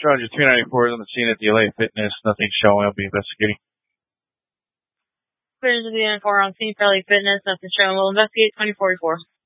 Roger, 294 is on the scene at the LA Fitness. Nothing showing. I'll be investigating. Clearance of the 4 on scene for LA Fitness. Nothing showing. We'll investigate 2044.